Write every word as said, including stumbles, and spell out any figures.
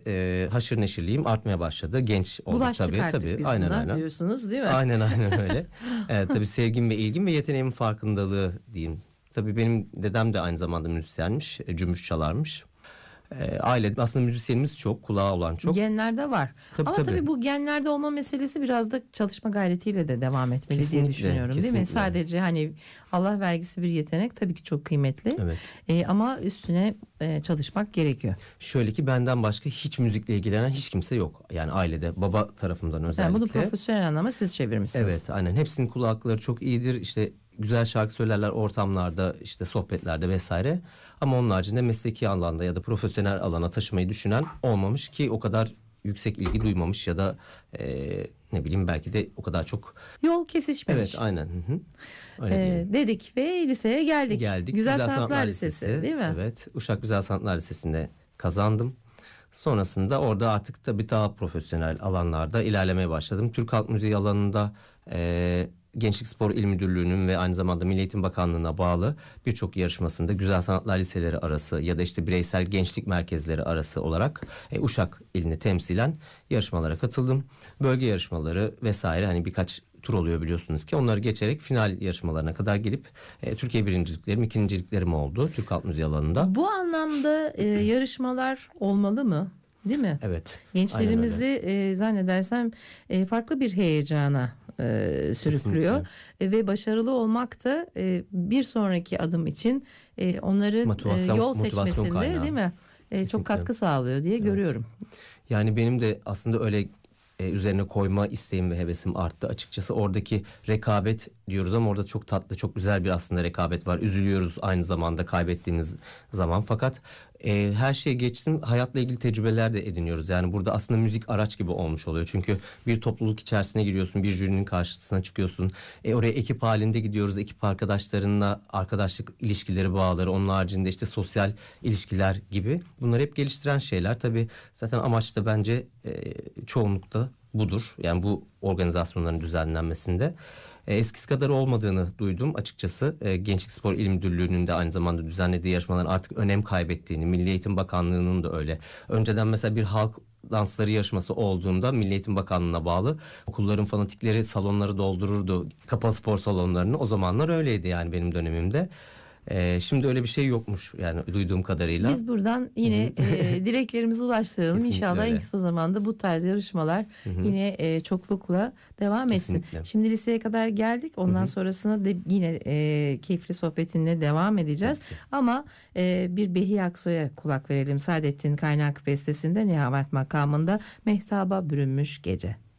e, haşır neşirliğim artmaya başladı. Genç olduk Bulaştık tabii. artık tabii. biz Aynen buna aynen. diyorsunuz değil mi? Aynen aynen öyle. e, tabii sevgim ve ilgim ve yeteneğimin farkındalığı diyeyim. Tabii benim dedem de aynı zamanda müzisyenmiş, e, cümbüş çalarmış. E, ailede aslında müzisyenimiz çok, kulağı olan çok. Genlerde var. Tabii, Ama tabii. tabii bu genlerde olma meselesi biraz da çalışma gayretiyle de devam etmeli Kesinlikle, diye düşünüyorum değil mi? kesinlikle. Sadece hani Allah vergisi bir yetenek tabii ki çok kıymetli. Evet. E, ama üstüne e, çalışmak gerekiyor. Şöyle ki benden başka hiç müzikle ilgilenen hiç kimse yok. Yani ailede baba tarafımdan özellikle. Yani bunu profesyonel anlamda siz çevirmişsiniz. Evet aynen, hepsinin kulakları çok iyidir. İşte güzel şarkı söylerler ortamlarda, işte sohbetlerde vesaire. Ama onun haricinde mesleki alanda ya da profesyonel alana taşımayı düşünen olmamış ki o kadar yüksek ilgi duymamış ya da e, ne bileyim belki de o kadar çok. Yol kesişmemiş. Evet aynen. Hı hı. Öyle Ee, diyelim. dedik ve liseye geldik. Geldik. Güzel, Sanatlar, Lisesi, değil mi? Evet. Uşak Güzel Sanatlar Lisesi'nde kazandım. Sonrasında orada artık tabii daha profesyonel alanlarda ilerlemeye başladım. Türk Halk Müziği alanında e, Gençlik Spor İl Müdürlüğü'nün ve aynı zamanda Milli Eğitim Bakanlığı'na bağlı birçok yarışmasında Güzel Sanatlar Liseleri arası ya da işte bireysel gençlik merkezleri arası olarak e, Uşak ilini temsilen yarışmalara katıldım. Bölge yarışmaları vesaire, hani birkaç tur oluyor biliyorsunuz ki, onları geçerek final yarışmalarına kadar gelip e, Türkiye birinciliklerim, ikinciliklerim oldu Türk Halk Müziği alanında. Bu anlamda e, yarışmalar olmalı mı? Değil mi? Evet. Gençlerimizi e, zannedersem e, farklı bir heyecana e, sürüklüyor. E, ve başarılı olmak da e, bir sonraki adım için e, onların Motivasyon- e, yol motivasyon seçmesinde kaynağı. değil mi? E, çok Kesinlikle. katkı sağlıyor diye görüyorum. Yani benim de aslında öyle e, üzerine koyma isteğim ve hevesim arttı açıkçası. Oradaki rekabet diyoruz ama orada çok tatlı, çok güzel bir aslında rekabet var. Üzülüyoruz aynı zamanda kaybettiğimiz zaman. Fakat e, her şeye geçtim, hayatla ilgili tecrübeler de ediniyoruz. Yani burada aslında müzik araç gibi olmuş oluyor. Çünkü bir topluluk içerisine giriyorsun, bir jürinin karşısına çıkıyorsun. E, oraya ekip halinde gidiyoruz. Ekip arkadaşlarınla arkadaşlık ilişkileri, bağları, onun haricinde işte sosyal ilişkiler gibi. Bunları hep geliştiren şeyler. Tabii zaten amaç da bence e, çoğunlukta budur. Yani bu organizasyonların düzenlenmesinde. E, eskisi kadar olmadığını duydum açıkçası. E, Gençlik Spor İl Müdürlüğü'nün de aynı zamanda düzenlediği yarışmaların artık önem kaybettiğini, Milli Eğitim Bakanlığı'nın da öyle. Önceden mesela bir halk dansları yarışması olduğunda Milli Eğitim Bakanlığı'na bağlı okulların fanatikleri salonları doldururdu. Kapalı spor salonlarını. O zamanlar öyleydi yani benim dönemimde. Ee, şimdi öyle bir şey yokmuş yani duyduğum kadarıyla. Biz buradan yine e, dileklerimizi ulaştıralım. Kesinlikle İnşallah öyle. en kısa zamanda bu tarz yarışmalar yine e, çoklukla devam Kesinlikle. etsin. Şimdi liseye kadar geldik. Ondan sonrasında da yine e, keyifli sohbetinle devam edeceğiz. Ama e, bir Behi Aksoy'a kulak verelim. Saadettin Kaynak bestesinde Nihamet makamında Mehtaba Bürünmüş Gece.